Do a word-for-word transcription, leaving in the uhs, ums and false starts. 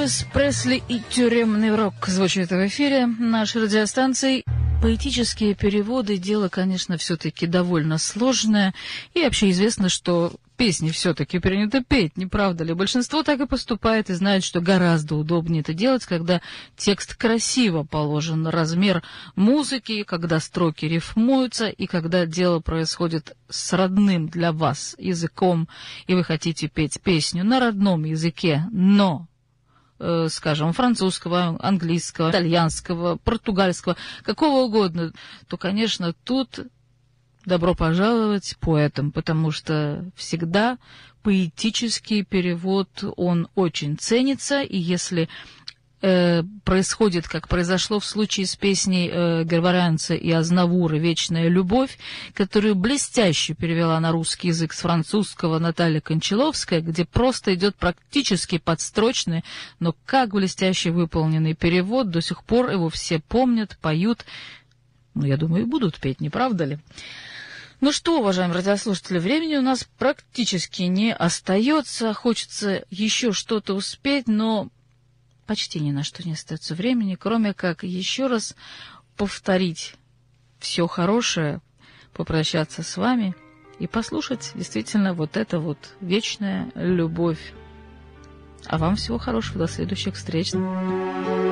Элвис Пресли и тюремный рок звучит в эфире нашей радиостанции. Поэтические переводы — дело, конечно, все-таки довольно сложное. И вообще известно, что песни все-таки принято петь, не правда ли? Большинство так и поступает и знает, что гораздо удобнее это делать, когда текст красиво положен, размер музыки, когда строки рифмуются, и когда дело происходит с родным для вас языком, и вы хотите петь песню на родном языке, но... скажем, французского, английского, итальянского, португальского, какого угодно, то, конечно, тут добро пожаловать поэтам, потому что всегда поэтический перевод, он очень ценится, и если э, происходит, как произошло в случае с песней э, Гарварянца и Азнавура «Вечная любовь», которую блестяще перевела на русский язык с французского Наталья Кончаловская, где просто идет практически подстрочный, но как блестяще выполненный перевод, до сих пор его все помнят, поют, ну, я думаю, и будут петь, не правда ли? Ну что, уважаемые радиослушатели, времени у нас практически не остается, хочется еще что-то успеть, но почти ни на что не остается времени, кроме как еще раз повторить все хорошее, попрощаться с вами и послушать действительно вот это вот вечная любовь. А вам всего хорошего, до следующих встреч.